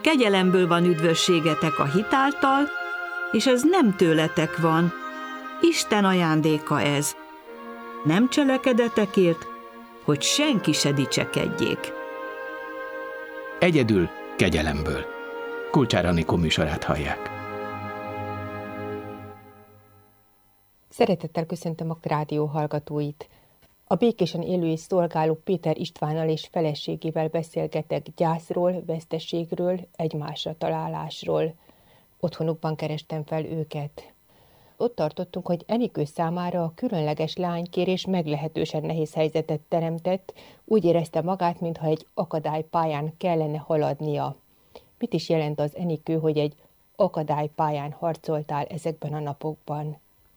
Kegyelemből van üdvösségetek a hit által, és ez nem tőletek van, Isten ajándéka ez. Nem cselekedetekért, hogy senki se dicsekedjék. Egyedül kegyelemből. Kulcsár Anikó műsorát hallják. Szeretettel köszöntöm a rádió hallgatóit. A békésen élő és szolgáló Péter Istvánnal és feleségével beszélgetek gyászról, veszteségről, egymásra találásról. Otthonukban kerestem fel őket. Ott tartottunk, hogy Enikő számára a különleges lánykérés meglehetősen nehéz helyzetet teremtett, úgy érezte magát, mintha egy akadálypályán kellene haladnia. Mit is jelent az, Enikő, hogy egy akadálypályán harcoltál ezekben a napokban?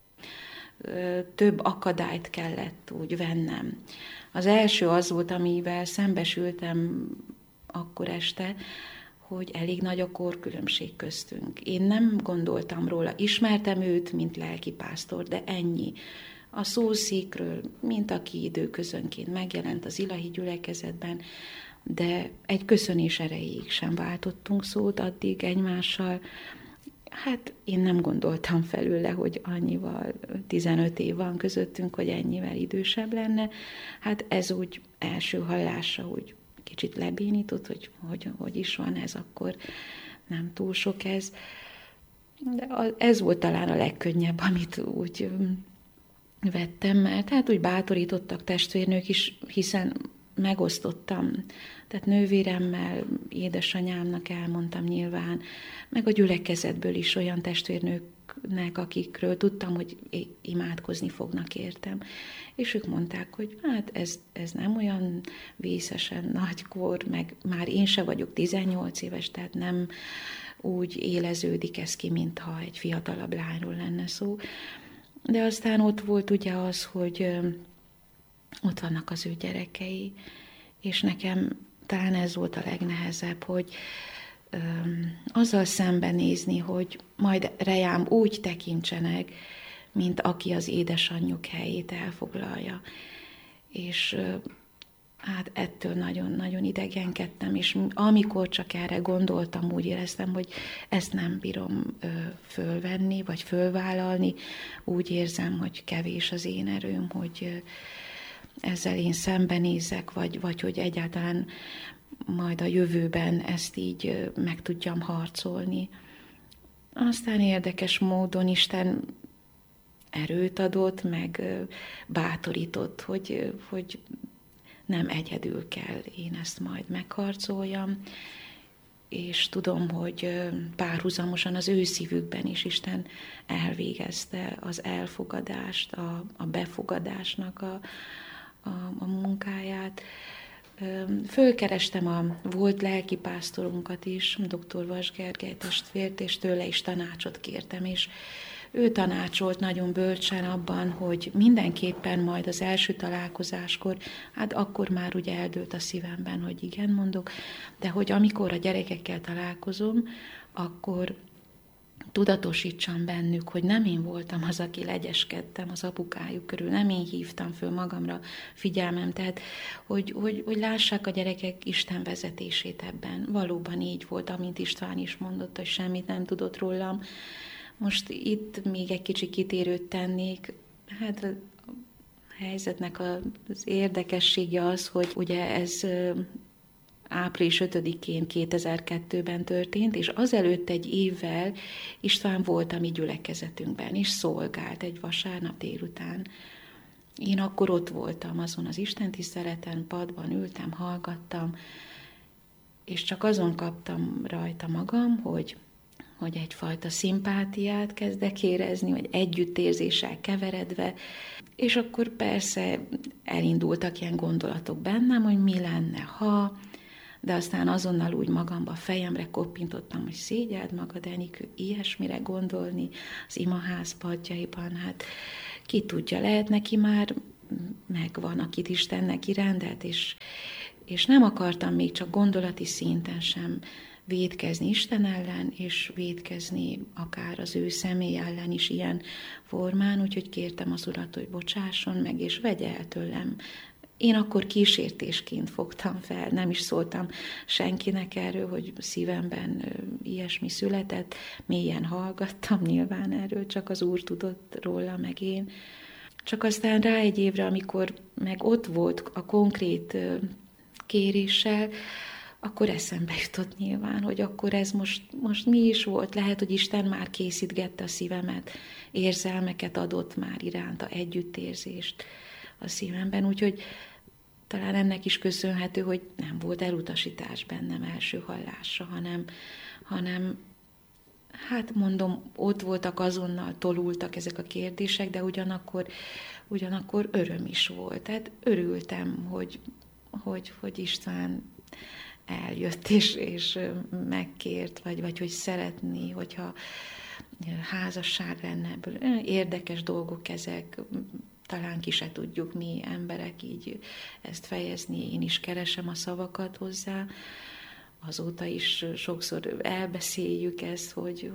Több akadályt kellett úgy vennem. Az első az volt, amivel szembesültem akkor este, hogy elég nagy a korkülönbség köztünk. Én nem gondoltam róla, ismertem őt, mint lelkipásztor, de ennyi. A szószékről, mint aki időközönként megjelent az ilahi gyülekezetben, de egy köszönés erejéig sem váltottunk szót addig egymással. Hát én nem gondoltam felőle, hogy annyival 15 év van közöttünk, hogy ennyivel idősebb lenne. Hát ez úgy első hallásra úgy kicsit lebénított, hogy is van ez, akkor nem túl sok ez. De ez volt talán a legkönnyebb, amit úgy vettem, mert hát úgy bátorítottak testvérnők is, hiszen megosztottam. Tehát nővéremmel, édesanyámnak elmondtam nyilván, meg a gyülekezetből is olyan testvérnőknek, akikről tudtam, hogy imádkozni fognak értem. És ők mondták, hogy hát ez nem olyan vészesen nagykor, meg már én se vagyok 18 éves, tehát nem úgy éleződik ez ki, mintha egy fiatalabb lányról lenne szó. De aztán ott volt ugye az, hogy ott vannak az ő gyerekei, és nekem talán ez volt a legnehezebb, hogy azzal szembenézni, hogy majd rejám úgy tekintsenek, mint aki az édesanyjuk helyét elfoglalja. És hát ettől nagyon-nagyon idegenkedtem, és amikor csak erre gondoltam, úgy éreztem, hogy ezt nem bírom fölvenni, vagy fölvállalni. Úgy érzem, hogy kevés az én erőm, hogy ezzel én szembenézek, vagy hogy egyáltalán majd a jövőben ezt így meg tudjam harcolni. Aztán érdekes módon Isten erőt adott, meg bátorított, hogy nem egyedül kell én ezt majd megharcoljam, és tudom, hogy párhuzamosan az ő szívükben is Isten elvégezte az elfogadást, a befogadásnak a munkáját. Fölkerestem a volt lelkipásztorunkat is, dr. Vas Gergely testvért, és tőle is tanácsot kértem, és ő tanácsolt nagyon bölcsen abban, hogy mindenképpen majd az első találkozáskor, hát akkor már ugye eldőlt a szívemben, hogy igen mondok, de hogy amikor a gyerekekkel találkozom, akkor tudatosítsam bennük, hogy nem én voltam az, aki legyeskedtem az apukájuk körül, nem én hívtam föl magamra figyelmem, tehát hogy lássák a gyerekek Isten vezetését ebben. Valóban így volt, amint István is mondotta, hogy semmit nem tudott rólam. Most itt még egy kicsi kitérőt tennék, hát a helyzetnek az érdekessége az, hogy ugye ez április 5-én 2002-ben történt, és azelőtt egy évvel István volt a mi gyülekezetünkben, és szolgált egy vasárnap délután. Én akkor ott voltam azon az istentiszteleten, padban ültem, hallgattam, és csak azon kaptam rajta magam, hogy egyfajta szimpátiát kezdek érezni, vagy együttérzéssel keveredve, és akkor persze elindultak ilyen gondolatok bennem, hogy mi lenne, ha, de aztán azonnal úgy magamba, fejemre koppintottam, hogy szégyeld magad, Enikő, ilyesmire gondolni az imaház padjaiban, hát ki tudja, lehet neki már megvan, akit Istennek irendelt, és nem akartam még csak gondolati szinten sem vétkezni Isten ellen, és vétkezni akár az ő személy ellen is ilyen formán, úgyhogy kértem az Urat, hogy bocsásson meg, és vegye el tőlem Én akkor kísértésként fogtam fel, nem is szóltam senkinek erről, hogy szívemben ilyesmi született, mélyen hallgattam nyilván erről, csak az Úr tudott róla, meg én. Csak aztán rá egy évre, amikor meg ott volt a konkrét kéréssel, akkor eszembe jutott nyilván, hogy akkor ez most mi is volt. Lehet, hogy Isten már készítgette a szívemet, érzelmeket adott már iránta, együttérzést a szívemben, úgyhogy talán ennek is köszönhető, hogy nem volt elutasítás bennem első hallásra, hanem hát mondom, ott voltak azonnal, tolultak ezek a kérdések, de ugyanakkor öröm is volt. Tehát örültem, hogy István eljött és megkért, vagy hogy szeretné, hogyha házasság lenne ebből. Érdekes dolgok ezek, talán ki se tudjuk mi emberek így ezt fejezni, én is keresem a szavakat hozzá, azóta is sokszor elbeszéljük ezt, hogy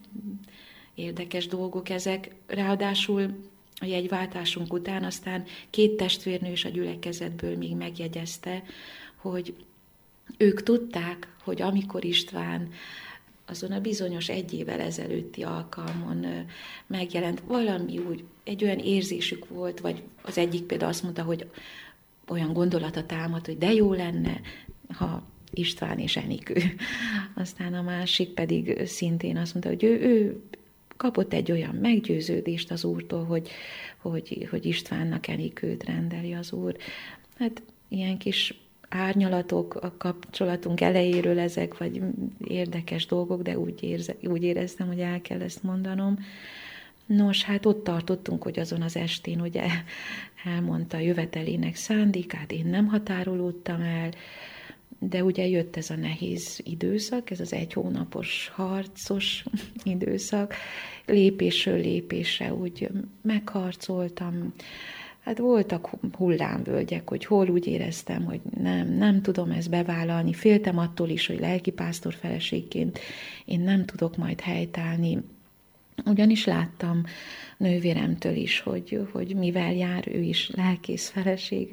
érdekes dolgok ezek. Ráadásul a jegyváltásunk után aztán 2 testvérnő is a gyülekezetből még megjegyezte, hogy ők tudták, hogy amikor István azon a bizonyos 1 évvel ezelőtti alkalmon megjelent, valami úgy, egy olyan érzésük volt, vagy az egyik például azt mondta, hogy olyan gondolata támadt, hogy de jó lenne, ha István és Enikő. Aztán a másik pedig szintén azt mondta, hogy ő kapott egy olyan meggyőződést az Úrtól, hogy Istvánnak Enikőt rendeli az Úr. Hát ilyen kis árnyalatok a kapcsolatunk elejéről ezek, vagy érdekes dolgok, de úgy éreztem, hogy el kell ezt mondanom. Nos, hát ott tartottunk, hogy azon az estén ugye elmondta a jövetelének szándékát, én nem határolódtam el, de ugye jött ez a nehéz időszak, ez az 1 hónapos harcos időszak, lépésről lépésre úgy megharcoltam. Hát voltak hullámvölgyek, hogy hol úgy éreztem, hogy nem tudom ezt bevállalni, féltem attól is, hogy lelkipásztor feleségként én nem tudok majd helytállni. Ugyanis láttam nővéremtől is, hogy mivel jár, ő is lelkész feleség,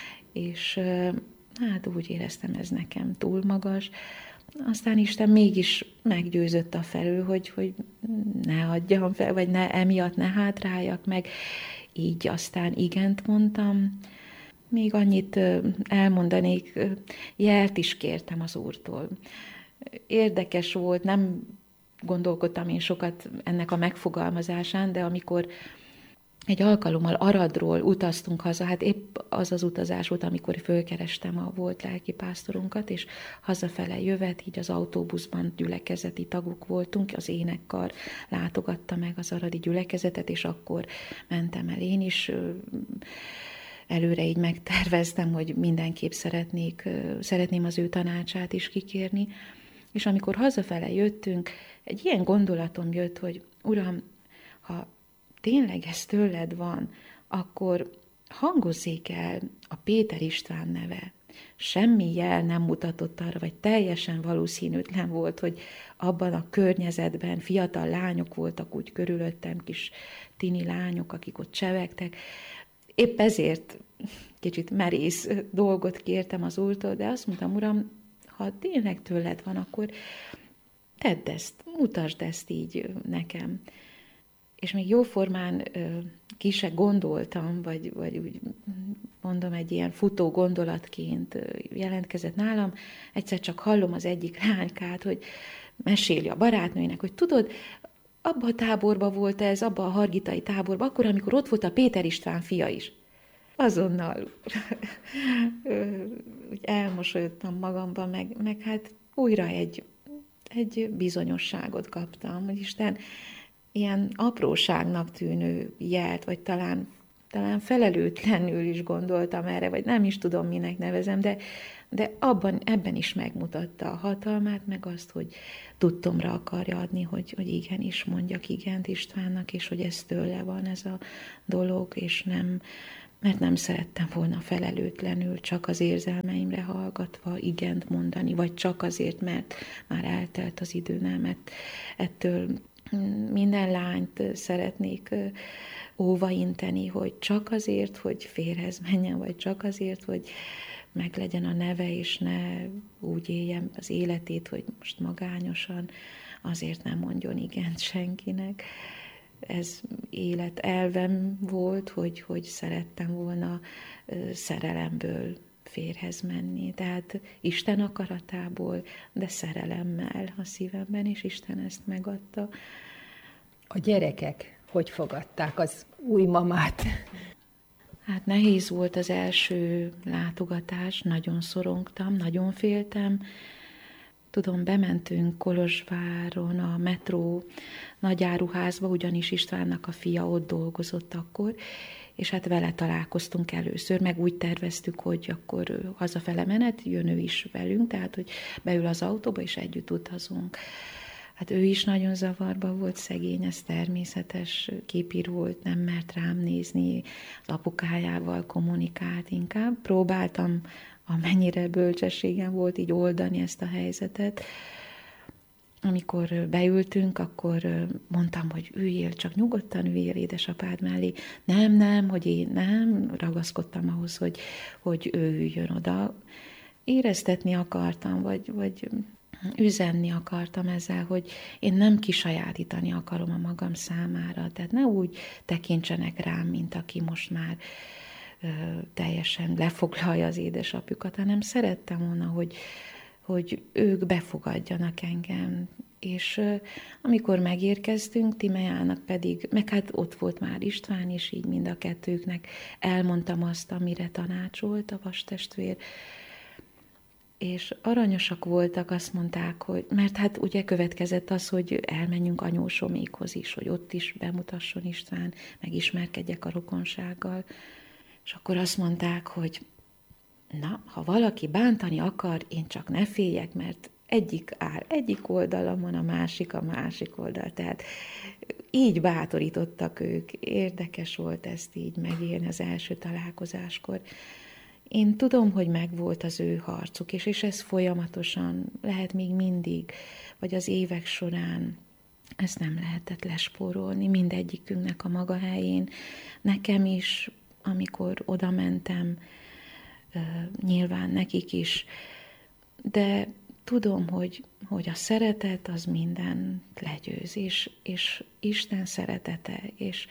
és hát úgy éreztem, ez nekem túl magas. Aztán Isten mégis meggyőzött afelől, hogy ne adjam fel, vagy emiatt ne hátráljak meg. Így aztán igent mondtam. Még annyit elmondanék, jelt is kértem az Úrtól. Érdekes volt, nem gondolkodtam én sokat ennek a megfogalmazásán, de amikor egy alkalommal Aradról utaztunk haza, hát épp az az utazás volt, amikor fölkerestem a volt lelkipásztorunkat, és hazafele jövet, így az autóbuszban gyülekezeti tagok voltunk, az énekkar látogatta meg az aradi gyülekezetet, és akkor mentem el én is, előre így megterveztem, hogy mindenképp szeretném az ő tanácsát is kikérni, és amikor hazafele jöttünk, egy ilyen gondolatom jött, hogy Uram, ha tényleg ez tőled van, akkor hangozzék el a Péter István neve. Semmi jel nem mutatott arra, vagy teljesen valószínűtlen volt, hogy abban a környezetben fiatal lányok voltak úgy körülöttem, kis tini lányok, akik ott csevegtek. Épp ezért kicsit merész dolgot kértem az Úrtól, de azt mondtam, Uram, ha tényleg tőled van, akkor tedd ezt, mutasd ezt így nekem. És még jóformán ki se gondoltam, vagy úgy mondom, egy ilyen futó gondolatként jelentkezett nálam. Egyszer csak hallom az egyik lánykát, hogy meséli a barátnőinek, hogy tudod, abba a táborba volt ez, abba a hargitai táborba, akkor, amikor ott volt a Péter István fia is. Azonnal úgy elmosolyodtam magamban, meg hát újra egy bizonyosságot kaptam, hogy Isten ilyen apróságnak tűnő jelt, vagy talán felelőtlenül is gondoltam erre, vagy nem is tudom, minek nevezem, de ebben is megmutatta a hatalmát, meg azt, hogy tudtomra akarja adni, hogy igenis mondjak igent Istvánnak, és hogy ez tőle van ez a dolog, és mert nem szerettem volna felelőtlenül csak az érzelmeimre hallgatva igent mondani, vagy csak azért, mert már eltelt az idő, nem, ettől minden lányt szeretnék óvainteni, hogy csak azért, hogy férhez menjen, vagy csak azért, hogy meglegyen a neve, és ne úgy éljen az életét, hogy most magányosan, azért nem mondjon igent senkinek. Ez életelvem volt, hogy szerettem volna szerelemből férhez menni. Tehát Isten akaratából, de szerelemmel a szívemben, és Isten ezt megadta. A gyerekek hogy fogadták az új mamát? Hát nehéz volt az első látogatás, nagyon szorongtam, nagyon féltem. Tudom, bementünk Kolozsváron a metró nagyáruházba, ugyanis Istvánnak a fia ott dolgozott akkor, és hát vele találkoztunk először, meg úgy terveztük, hogy akkor hazafele menet, jön ő is velünk, tehát hogy beül az autóba, és együtt utazunk. Hát ő is nagyon zavarba volt, szegény, ez természetes, képíró volt, nem mert rám nézni, az apukájával kommunikált inkább. Próbáltam, amennyire bölcsességem volt, így oldani ezt a helyzetet. Amikor beültünk, akkor mondtam, hogy üljél, csak nyugodtan üljél édesapád mellé. Nem, hogy én nem, ragaszkodtam ahhoz, hogy ő üljön oda. Éreztetni akartam, vagy üzenni akartam ezzel, hogy én nem kisajátítani akarom a magam számára. Tehát ne úgy tekintsenek rám, mint aki most már teljesen lefoglalja az édesapjukat, hanem szerettem volna, hogy ők befogadjanak engem. És amikor megérkeztünk, Timeának pedig, meg hát ott volt már István is, így mind a kettőknek elmondtam azt, amire tanácsolt a vastestvér, és aranyosak voltak, azt mondták, hogy, mert hát ugye következett az, hogy elmenjünk anyósomékhoz is, hogy ott is bemutasson István, megismerkedjek a rokonsággal, és akkor azt mondták, hogy na, ha valaki bántani akar, én csak ne féljek, mert egyik áll egyik oldalamon, a másik oldal. Tehát így bátorítottak ők. Érdekes volt ezt így megélni az első találkozáskor. Én tudom, hogy megvolt az ő harcuk, és ez folyamatosan lehet még mindig, vagy az évek során. Ezt nem lehetett lespórolni, mindegyikünknek a maga helyén. Nekem is, amikor oda mentem, nyilván nekik is, de tudom, hogy a szeretet az minden legyőz, és Isten szeretete, és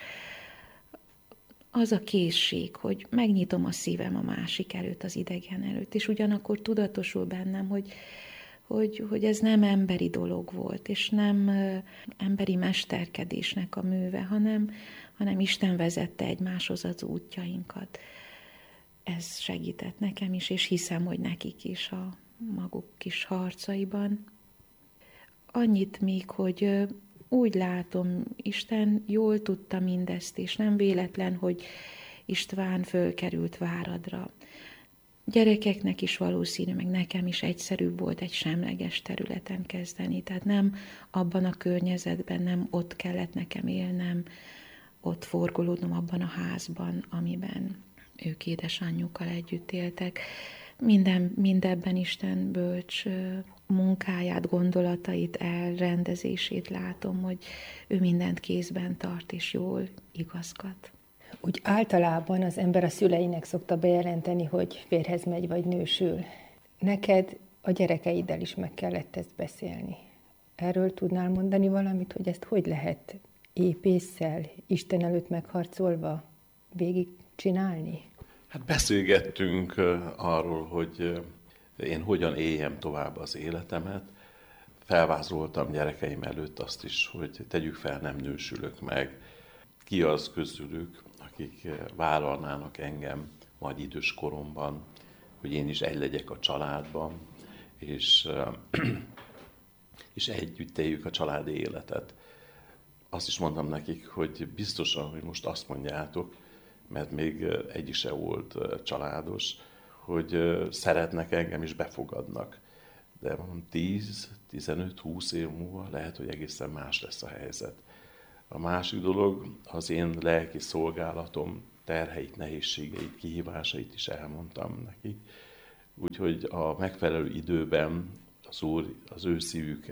az a készség, hogy megnyitom a szívem a másik előtt, az idegen előtt, és ugyanakkor tudatosul bennem, hogy ez nem emberi dolog volt, és nem emberi mesterkedésnek a műve, hanem Isten vezette egymáshoz az útjainkat. Ez segített nekem is, és hiszem, hogy nekik is a maguk kis harcaiban. Annyit még, hogy úgy látom, Isten jól tudta mindezt, és nem véletlen, hogy István fölkerült Váradra. Gyerekeknek is valószínű, meg nekem is egyszerűbb volt egy semleges területen kezdeni, tehát nem abban a környezetben, nem ott kellett nekem élnem, ott forgolódnom abban a házban, amiben ők édesanyjukkal együtt éltek. Mindebben Isten bölcs munkáját, gondolatait, elrendezését látom, hogy ő mindent kézben tart és jól igazgat. Úgy általában az ember a szüleinek szokta bejelenteni, hogy férhez megy vagy nősül. Neked a gyerekeiddel is meg kellett ezt beszélni. Erről tudnál mondani valamit, hogy ezt hogy lehet épésszel, Isten előtt megharcolva végig csinálni? Hát beszélgettünk arról, hogy én hogyan éljem tovább az életemet. Felvázoltam gyerekeim előtt azt is, hogy tegyük fel, nem nősülök meg. Ki az közülük, akik vállalnának engem majd idős koromban, hogy én is egy legyek a családban, és együtt éljük a családi életet. Azt is mondtam nekik, hogy biztosan, hogy most azt mondjátok, mert még egyik se volt családos, hogy szeretnek engem és befogadnak. De 10, 15, 20 év múlva lehet, hogy egészen más lesz a helyzet. A másik dolog, az én lelki szolgálatom terheit, nehézségeit, kihívásait is elmondtam nekik. Úgyhogy a megfelelő időben az Úr az ő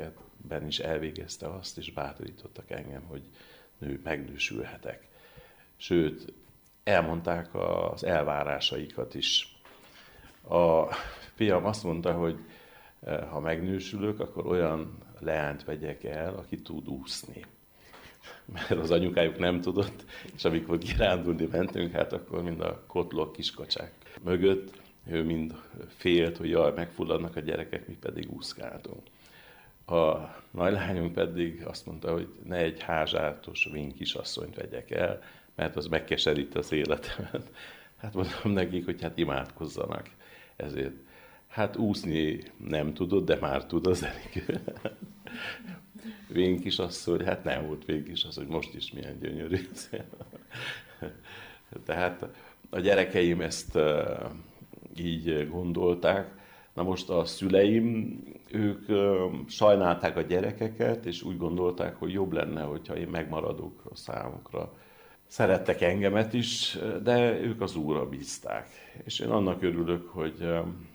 szívükben is elvégezte azt, és bátorítottak engem, hogy megnősülhetek. Sőt, elmondták az elvárásaikat is. A fiam azt mondta, hogy ha megnősülök, akkor olyan leányt vegyek el, aki tud úszni. Mert az anyukájuk nem tudott, és amikor kirándulni mentünk, hát akkor mind a kotlók, kiskacsák mögött, ő mind félt, hogy jaj, megfulladnak a gyerekek, mi pedig úszkáltunk. A nagylányunk pedig azt mondta, hogy ne egy házsátos vén kisasszonyt vegyek el, mert az megkeserít az életemet. Hát mondom nekik, hogy hát imádkozzanak ezért. Hát úszni nem tudod, de már tud az Enikő. Vén kisasszony, hát nem volt vén kisasszony, most is milyen gyönyörű. Tehát a gyerekeim ezt így gondolták. Na most a szüleim, ők sajnálták a gyerekeket, és úgy gondolták, hogy jobb lenne, hogyha én megmaradok a számukra. Szerettek engemet is, de ők az Úrra bízták. És én annak örülök, hogy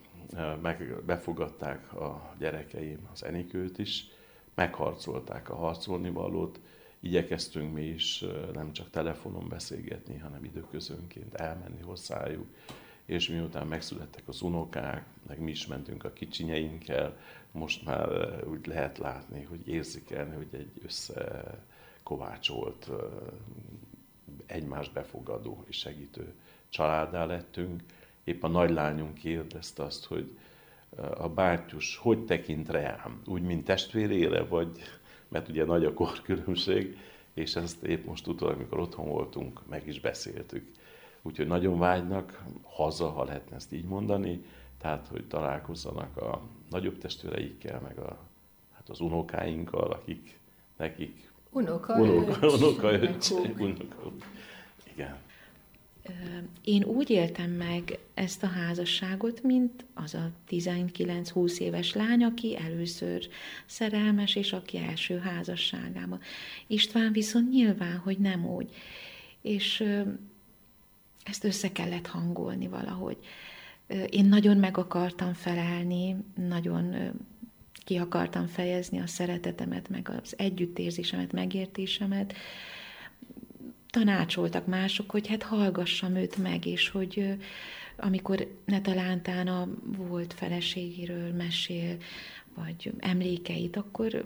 befogadták a gyerekeim az Enikőt is, megharcolták a harcolnivalót, igyekeztünk mi is nem csak telefonon beszélgetni, hanem időközönként elmenni hozzájuk, és miután megszülettek az unokák, meg mi is mentünk a kicsinyeinkkel, most már úgy lehet látni, hogy érzékelni, hogy egy összekovácsolt, egymást befogadó és segítő családdá lettünk. Épp a nagylányunk kérdezte azt, hogy a bátyus hogy tekint rám, úgy, mint testvérére, vagy, mert ugye nagy a korkülönbség, és ezt épp most utólag, amikor otthon voltunk, meg is beszéltük. Úgyhogy nagyon vágynak haza, ha lehetne ezt így mondani, tehát, hogy találkozzanak a nagyobb testvéreikkel, meg az unokáinkkal, akik nekik... Unokaöccse. Igen. Én úgy éltem meg ezt a házasságot, mint az a 19-20 éves lány, aki először szerelmes, és aki első házasságában. István viszont nyilván, hogy nem úgy. És ezt össze kellett hangolni valahogy. Én nagyon meg akartam felelni, nagyon ki akartam fejezni a szeretetemet, meg az együttérzésemet, megértésemet. Tanácsoltak mások, hogy hát hallgassam őt meg, és hogy amikor netalántán a volt feleségéről mesél, vagy emlékeit, akkor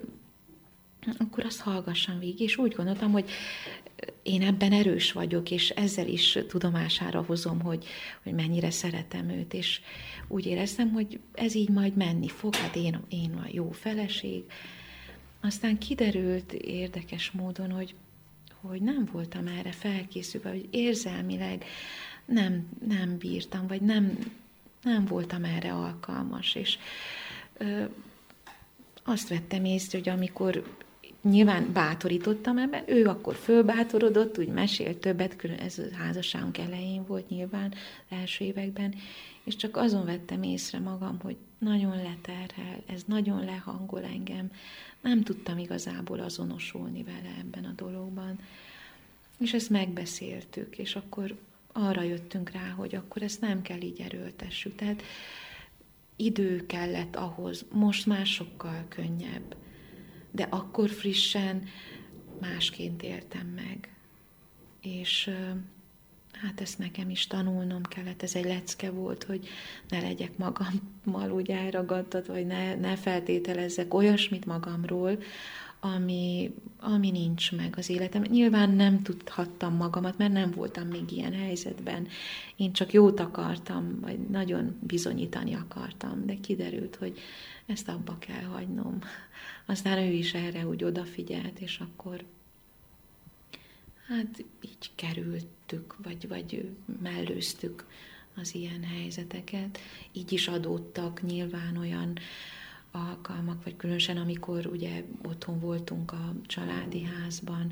azt hallgassam végig, és úgy gondoltam, hogy én ebben erős vagyok, és ezzel is tudomására hozom, hogy mennyire szeretem őt, és úgy éreztem, hogy ez így majd menni fog, hát én a jó feleség. Aztán kiderült érdekes módon, hogy nem voltam erre felkészülve, hogy érzelmileg nem bírtam, vagy nem voltam erre alkalmas, és azt vettem észre, hogy amikor nyilván bátorítottam ebben, ő akkor fölbátorodott, úgy mesélt többet, külön ez a házasságunk elején volt nyilván, első években, és csak azon vettem észre magam, hogy nagyon leterhel, ez nagyon lehangol engem, nem tudtam igazából azonosulni vele ebben a dologban. És ezt megbeszéltük, és akkor arra jöttünk rá, hogy akkor ezt nem kell így erőltessük. Tehát idő kellett ahhoz, most már sokkal könnyebb, de akkor frissen másként éltem meg. És hát ezt nekem is tanulnom kellett, ez egy lecke volt, hogy ne legyek magammal úgy elragadtat, vagy ne feltételezzek olyasmit magamról, ami nincs meg az életem. Nyilván nem tudhattam magamat, mert nem voltam még ilyen helyzetben. Én csak jót akartam, vagy nagyon bizonyítani akartam, de kiderült, hogy ezt abba kell hagynom. Aztán ő is erre úgy odafigyelt, és akkor hát így kerültük, vagy mellőztük az ilyen helyzeteket. Így is adódtak nyilván olyan alkalmak, vagy különösen amikor ugye otthon voltunk a családi házban.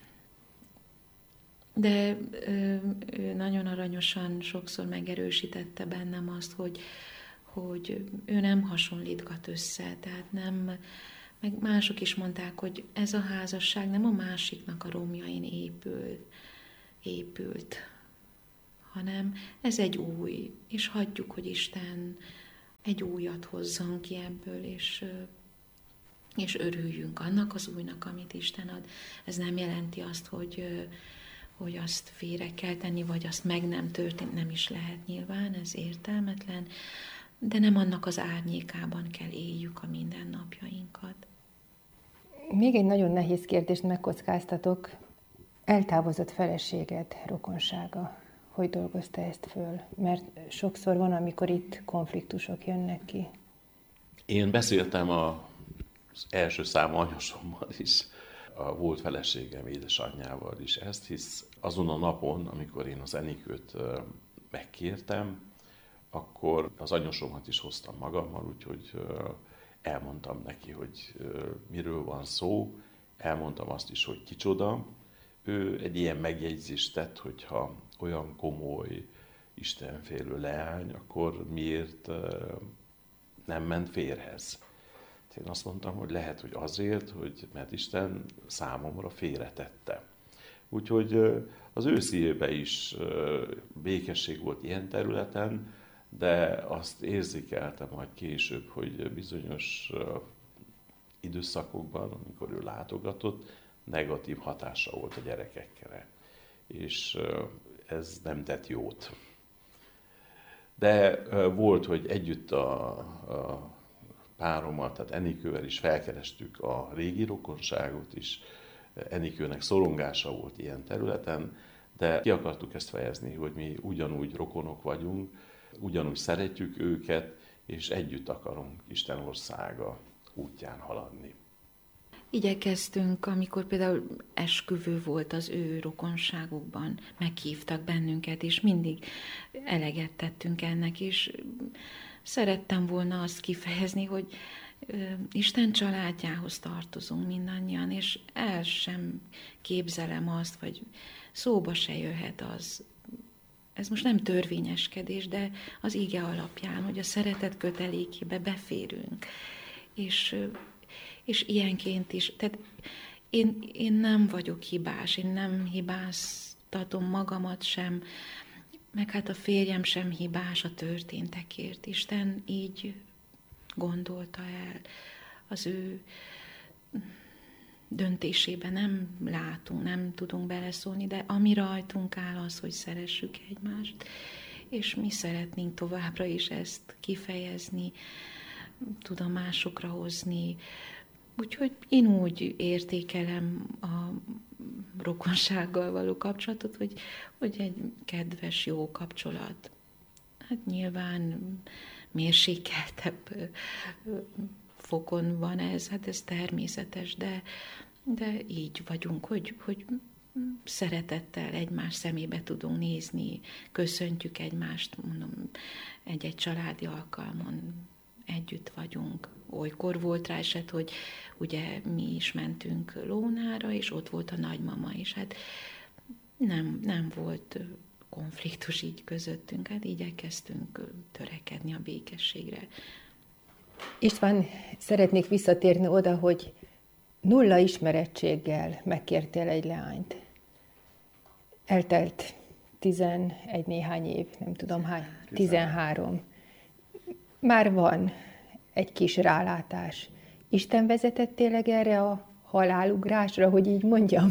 De ő nagyon aranyosan sokszor megerősítette bennem azt, hogy ő nem hasonlítgat össze, tehát nem, meg mások is mondták, hogy ez a házasság nem a másiknak a romjain épült, hanem ez egy új, és hagyjuk, hogy Isten egy újat hozzon ki ebből, és örüljünk annak az újnak, amit Isten ad. Ez nem jelenti azt, hogy hogy azt félre kell tenni, vagy azt meg nem történt, nem is lehet nyilván, ez értelmetlen, de nem annak az árnyékában kell éljük a mindennapjainkat. Még egy nagyon nehéz kérdést megkockáztatok. Eltávozott feleséged rokonsága. Hogy dolgozta ezt föl? Mert sokszor van, amikor itt konfliktusok jönnek ki. Én beszéltem az első számú anyosommal is, a volt feleségem édesanyjával is ezt, hisz azon a napon, amikor én az Enikőt megkértem, akkor az anyosomat is hoztam magammal, úgyhogy elmondtam neki, hogy miről van szó, elmondtam azt is, hogy kicsoda. Ő egy ilyen megjegyzést tett, hogyha olyan komoly, istenfélő leány, akkor miért nem ment férhez? Én azt mondtam, hogy lehet, hogy azért, mert Isten számomra félretette. Úgyhogy az ő szívében is békesség volt ilyen területen, de azt érzékeltem majd később, hogy bizonyos időszakokban, amikor ő látogatott, negatív hatása volt a gyerekekre. És ez nem tett jót. De volt, hogy együtt a párommal, tehát Enikővel is felkerestük a régi rokonságot is. Enikőnek szorongása volt ilyen területen, de ki akartuk ezt fejezni, hogy mi ugyanúgy rokonok vagyunk, ugyanúgy szeretjük őket, és együtt akarunk Isten országa útján haladni. Igyekeztünk, amikor például esküvő volt az ő rokonságukban, meghívtak bennünket, és mindig eleget tettünk ennek, és szerettem volna azt kifejezni, hogy Isten családjához tartozunk mindannyian, és el sem képzelem azt, vagy szóba se jöhet az. Ez most nem törvényeskedés, de az ige alapján, hogy a szeretet kötelékébe beférünk. És ilyenként is, tehát én nem vagyok hibás, én nem hibáztatom magamat sem, meg hát a férjem sem hibás a történtekért. Isten így gondolta el. Az ő döntésébe nem látunk, nem tudunk beleszólni, de ami rajtunk áll az, hogy szeressük egymást, és mi szeretnénk továbbra is ezt kifejezni, tudomásukra hozni. Úgyhogy én úgy értékelem a rokonsággal való kapcsolatot, hogy egy kedves, jó kapcsolat. Hát nyilván mérsékeltebb fokon van ez, hát ez természetes, de így vagyunk, hogy szeretettel egymás szemébe tudunk nézni, köszöntjük egymást, mondom, egy-egy családi alkalmon együtt vagyunk. Olykor volt rá eset, hogy ugye mi is mentünk Lónára, és ott volt a nagymama is. Hát nem volt konfliktus így közöttünk, hát igyekeztünk törekedni a békességre. István, szeretnék visszatérni oda, hogy nulla ismerettséggel megkértél egy leányt. Eltelt 11 néhány év, nem tudom hány, 13. Már van egy kis rálátás. Isten vezetett tényleg erre a halálugrásra, hogy így mondjam?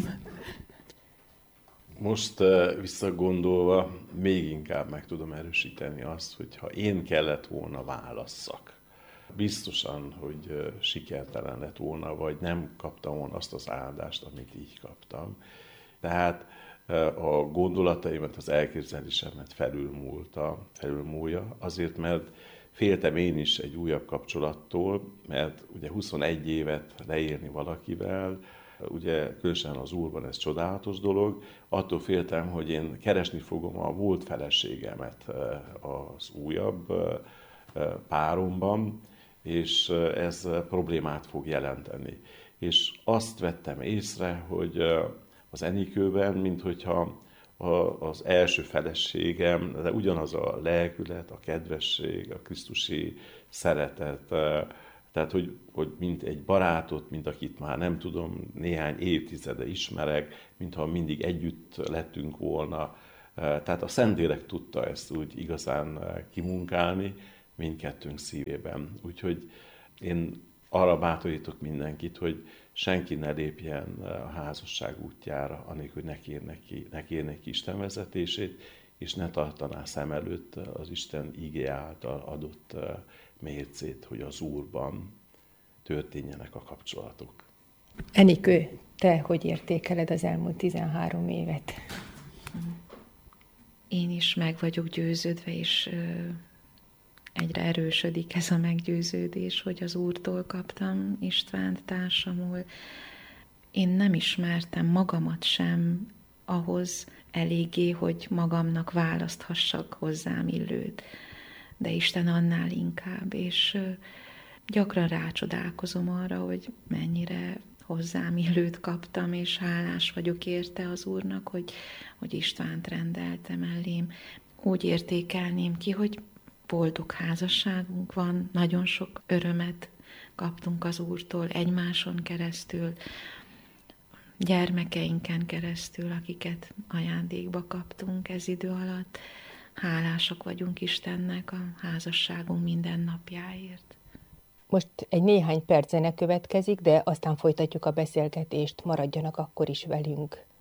Most visszagondolva még inkább meg tudom erősíteni azt, hogy ha én kellett volna válasszak, biztosan, hogy sikertelen lett volna, vagy nem kaptam volna azt az áldást, amit így kaptam. Tehát a gondolataimat, az elképzelésemet felülmúlja, azért, mert féltem én is egy újabb kapcsolattól, mert ugye 21 évet leélni valakivel, ugye különösen az Úrban ez csodálatos dolog, attól féltem, hogy én keresni fogom a volt feleségemet az újabb páromban, és ez problémát fog jelenteni. És azt vettem észre, hogy az Enikőben, minthogyha az első feleségem, de ugyanaz a lelkület, a kedvesség, a krisztusi szeretet, tehát hogy mint egy barátot, mint akit már nem tudom, néhány évtizede ismerek, mintha mindig együtt lettünk volna. Tehát a Szentlélek tudta ezt úgy igazán kimunkálni mindkettőnk szívében. Úgyhogy én arra bátorítok mindenkit, hogy senki ne lépjen a házasság útjára, anélkül, hogy ne kérnek Isten vezetését, és ne tartaná szem előtt az Isten ígé által adott mércét, hogy az Úrban történjenek a kapcsolatok. Enikő, te hogy értékeled az elmúlt 13 évet? Én is meg vagyok győződve, és egyre erősödik ez a meggyőződés, hogy az Úrtól kaptam Istvánt társamul. Én nem ismertem magamat sem ahhoz eléggé, hogy magamnak választhassak hozzám illőt, de Isten annál inkább, és gyakran rácsodálkozom arra, hogy mennyire hozzám illőt kaptam, és hálás vagyok érte az Úrnak, hogy Istvánt rendelte mellém. Úgy értékelném ki, hogy boldog házasságunk van, nagyon sok örömet kaptunk az Úrtól egymáson keresztül, gyermekeinken keresztül, akiket ajándékba kaptunk ez idő alatt. Hálásak vagyunk Istennek a házasságunk minden napjáért. Most egy néhány perc zene következik, de aztán folytatjuk a beszélgetést, maradjanak akkor is velünk.